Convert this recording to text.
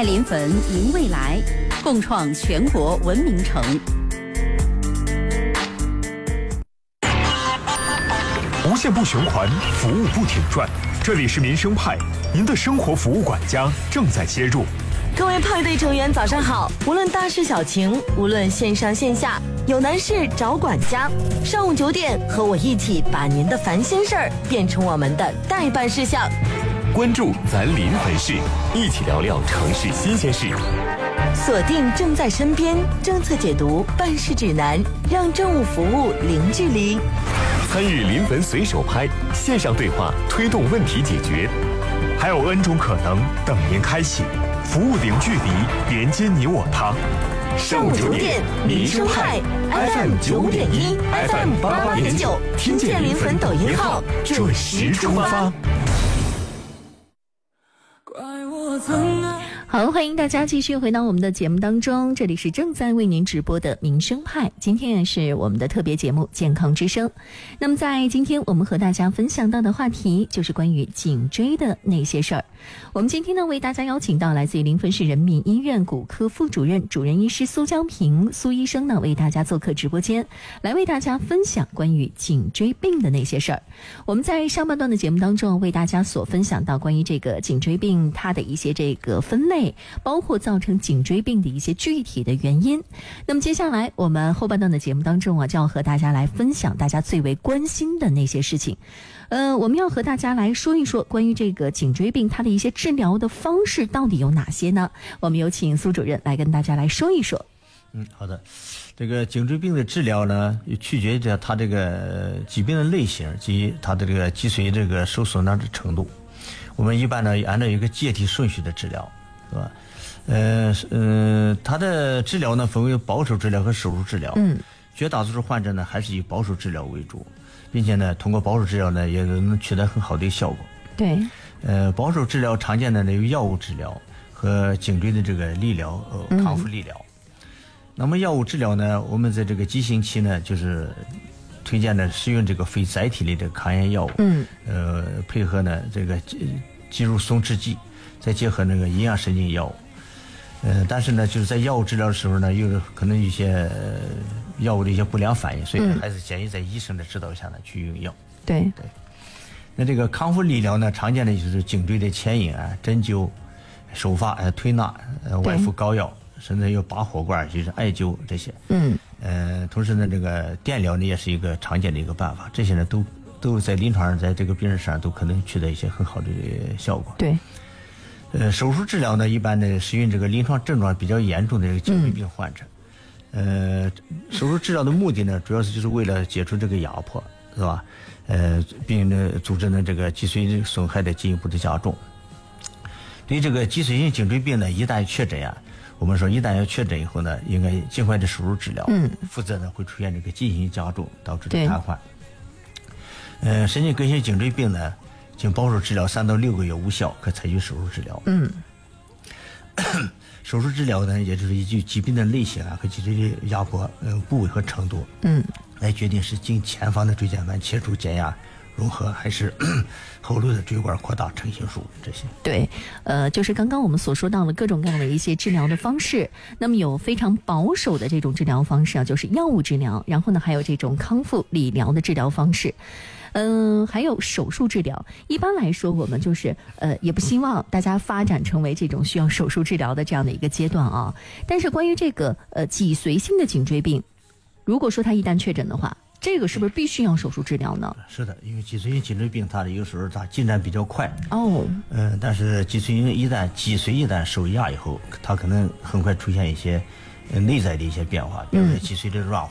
爱临汾迎未来，共创全国文明城。 无限不循环，服务不停转。这里是民生派，您的生活服务管家正在接入。 各位派对成员早上好，无论大事小情，无论线上线下，有难事找管家。上午9点，和我一起把您的烦心事儿变成我们的待办事项。 关注咱临汾市，一起聊聊城市新鲜事。 锁定正在身边政策解读办事指南，让政务服务零距离。 参与临汾随手拍线上对话，推动问题解决。 还有 N 种可能等您开启，服务零距离，连接你我他。 上午9点，民生派 FM 95.1 FM 88.9，听见临汾抖音号，准时出发。 好，欢迎大家继续回到我们的节目当中，这里是正在为您直播的民生派，今天也是我们的特别节目健康之声。那么在今天我们和大家分享到的话题就是关于颈椎的那些事儿。我们今天呢为大家邀请到来自于临汾市人民医院骨科副主任、主任医师苏江平苏医生呢为大家做客直播间，来为大家分享关于颈椎病的那些事儿。我们在上半段的节目当中为大家所分享到关于这个颈椎病它的一些这个分类，包括造成颈椎病的一些具体的原因。那么接下来我们后半段的节目当中就要和大家来分享大家最为关心的那些事情。我们要和大家来说一说关于这个颈椎病它的一些治疗的方式到底有哪些呢？我们有请苏主任来跟大家来说一说。 好的。这个颈椎病的治疗呢，取决于它这个疾病的类型及它的这个脊髓这个受损伤的程度。我们一般呢按照一个阶梯顺序的治疗，是吧？它的治疗呢分为保守治疗和手术治疗。绝大多数患者呢还是以保守治疗为主，并且呢通过保守治疗呢也能取得很好的效果。 对。 保守治疗常见的呢有药物治疗和颈椎的这个理疗康复理疗。那么药物治疗呢，我们在这个急性期呢就是推荐呢使用这个非甾体类的抗炎药物。配合呢这个肌肉松弛剂，再结合那个营养神经药物。但是呢就是在药物治疗的时候呢有可能有一些药物的一些不良反应，所以还是建议在医生的指导下呢去用药。 对。 那这个康复理疗呢常见的就是颈椎的牵引针灸、手法推拿、外敷膏药，甚至有拔火罐，就是艾灸这些。同时呢这个电疗呢也是一个常见的一个办法，这些呢都在临床上在这个病人身上都可能取得一些很好的效果。 对。 手术治疗呢一般呢是用这个临床症状比较严重的这个颈椎病患者。手术治疗的目的呢主要是就是为了解除这个压迫，是吧？并呢阻止呢这个脊髓损害的进一步的加重。对于这个脊髓性颈椎病呢一旦确诊我们说一旦要确诊以后呢应该尽快的手术治疗，否则呢会出现这个进行加重，导致的瘫痪。神经根性颈椎病呢经保守治疗3到6个月无效，可采取手术治疗。手术治疗呢也就是依据疾病的类型和脊椎的压迫部位和程度来决定是经前方的椎间盘切除减压融合，还是后颅的椎管扩大成形术这些。 对。就是刚刚我们所说到的各种各样的一些治疗的方式，那么有非常保守的这种治疗方式就是药物治疗，然后呢还有这种康复理疗的治疗方式。还有手术治疗。一般来说我们就是也不希望大家发展成为这种需要手术治疗的这样的一个阶段但是关于这个脊髓性的颈椎病，如果说它一旦确诊的话，这个是不是必须要手术治疗呢？ 是的，因为脊髓性颈椎病它有时候它进展比较快但是脊髓一旦受压以后，它可能很快出现一些内在的一些变化，比如说脊髓的软